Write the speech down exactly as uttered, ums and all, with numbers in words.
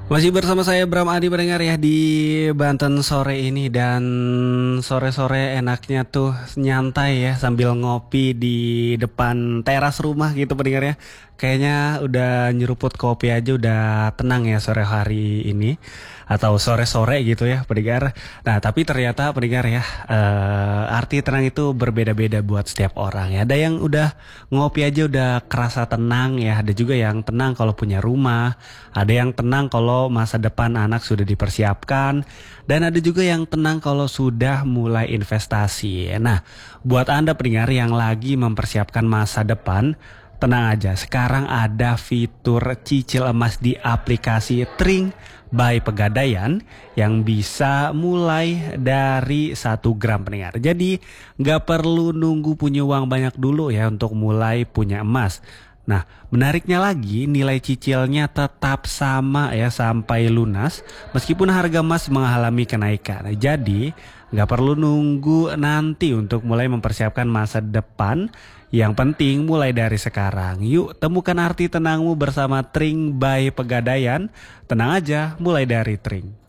Masih bersama saya Bram Adi pendengar ya di Banten sore ini, dan sore-sore enaknya tuh nyantai ya sambil ngopi di depan teras rumah gitu pendengar ya. Kayaknya udah nyeruput kopi aja udah tenang ya sore hari ini atau sore-sore gitu ya pendengar. Nah, tapi ternyata pendengar ya, eh, arti tenang itu berbeda-beda buat setiap orang ya. Ada yang udah ngopi aja udah kerasa tenang ya, ada juga yang tenang kalau punya rumah, ada yang tenang kalau masa depan anak sudah dipersiapkan, dan ada juga yang tenang kalau sudah mulai investasi. Nah, buat Anda pendengar yang lagi mempersiapkan masa depan, tenang aja, sekarang ada fitur cicil emas di aplikasi Tring by Pegadaian yang bisa mulai dari satu gram pendengar. Jadi nggak perlu nunggu punya uang banyak dulu ya untuk mulai punya emas. Nah, menariknya lagi nilai cicilnya tetap sama ya sampai lunas meskipun harga emas mengalami kenaikan. Jadi nggak perlu nunggu nanti untuk mulai mempersiapkan masa depan. Yang penting mulai dari sekarang. Yuk temukan arti tenangmu bersama Tring by Pegadaian. Tenang aja, mulai dari Tring.